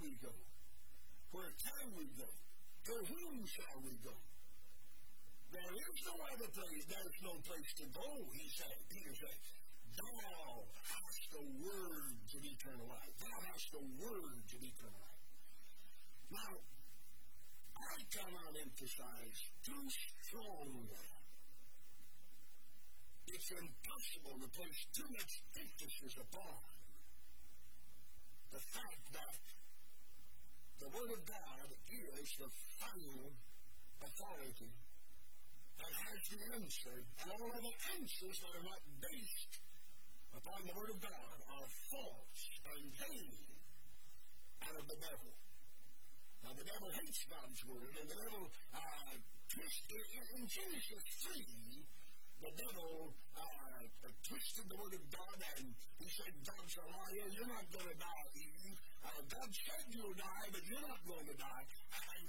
we go? Where can we go? To whom shall we go? There is no other place. There is no place to go, Peter said. Thou hast the words of eternal life. Thou hast the words of eternal life. Now, I cannot emphasize too strongly. It's impossible to place too much emphasis upon the fact that the Word of God is the final authority that has the answer, and all other answers that are not based upon the Word of God are false and vain and of the devil. Now, the devil hates God's Word, and the devil in Genesis 3, the devil twisted the Word of God, and he said, God's a liar, you're not going to die, Eve. God said you'll die, but you're not going to die.